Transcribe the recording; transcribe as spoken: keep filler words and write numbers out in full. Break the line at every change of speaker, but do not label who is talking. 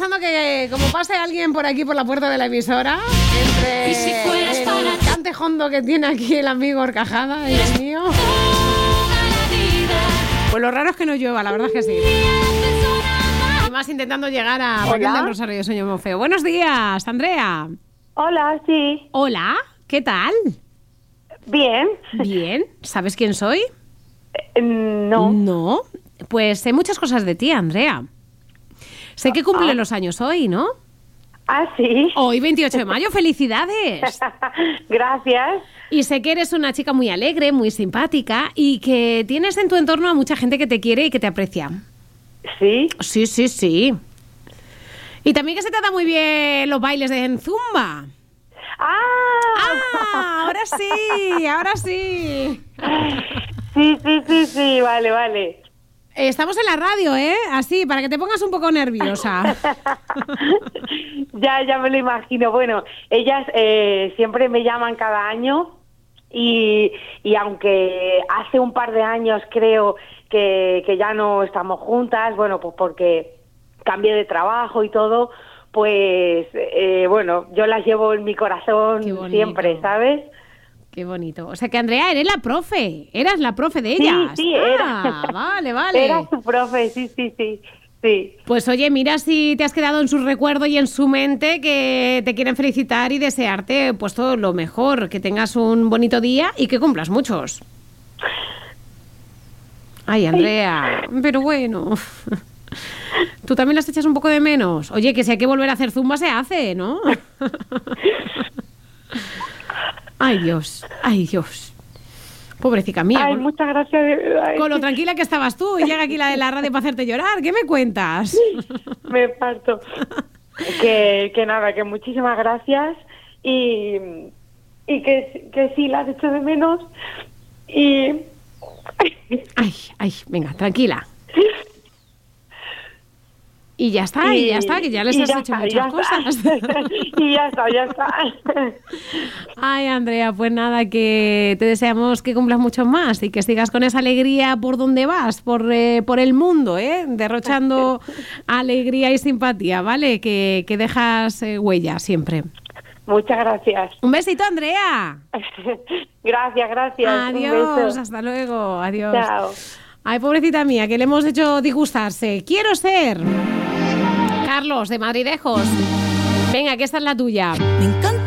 dejando que, como pase alguien por aquí por la puerta de la emisora, entre
si fueras
el
para
cante hondo que tiene aquí el amigo Horcajada y el mío, pues lo raro es que no llueva, la verdad es que sí. Y más intentando llegar a Raquel del Rosario de Sueño Mofeo. Buenos días, Andrea.
Hola, sí.
Hola, ¿qué tal?
Bien.
Bien. ¿Sabes quién soy?
Eh, no.
No. Pues sé muchas cosas de ti, Andrea. Sé que cumple
Ah.
los años hoy, ¿no?
Ah, sí.
Hoy, veintiocho de mayo, ¡felicidades!
Gracias.
Y sé que eres una chica muy alegre, muy simpática y que tienes en tu entorno a mucha gente que te quiere y que te aprecia.
Sí.
Sí, sí, sí. Y también que se te da muy bien los bailes de en Zumba.
¡Ah!
¡Ah! Ahora sí, ahora sí.
Sí, sí, sí, sí, vale, vale.
Estamos en la radio, ¿eh? Así, para que te pongas un poco nerviosa.
Ya, ya me lo imagino. Bueno, ellas eh, siempre me llaman cada año y, y aunque hace un par de años creo que, que ya no estamos juntas, bueno, pues porque cambié de trabajo y todo, pues eh, bueno, yo las llevo en mi corazón
Qué bonito.
siempre, ¿sabes?
Qué bonito. O sea que, Andrea, eres la profe. Eras la profe de ellas.
Sí, sí, era.
Ah, vale, vale.
Era su profe, sí, sí, sí, sí.
Pues oye, mira si te has quedado en su recuerdo y en su mente, que te quieren felicitar y desearte pues todo lo mejor, que tengas un bonito día y que cumplas muchos. Ay, Andrea, pero bueno. Tú también las echas un poco de menos. Oye, que si hay que volver a hacer zumba se hace, ¿no? Ay, Dios, ay, Dios. Pobrecita mía.
Ay,
con,
muchas gracias, de verdad.
con lo tranquila que estabas tú y llega aquí la de la radio para hacerte llorar. ¿Qué me cuentas?
Me parto. que, que nada, que muchísimas gracias y, y que, que sí, las echo de menos y...
Ay, ay, venga, tranquila. Y ya está, y, y ya está, que ya les has hecho está, muchas cosas.
Y ya está, ya está.
Ay, Andrea, pues nada, que te deseamos que cumplas mucho más y que sigas con esa alegría por donde vas, por, eh, por el mundo, ¿eh? Derrochando alegría y simpatía, ¿vale? Que, que dejas eh, huella siempre.
Muchas gracias.
Un besito, Andrea.
Gracias, gracias.
Adiós, hasta luego, adiós.
Chao.
Ay, pobrecita mía, que le hemos hecho disgustarse. Quiero ser... Carlos, de Madridejos. Venga, que esta es la tuya.
Me encanta.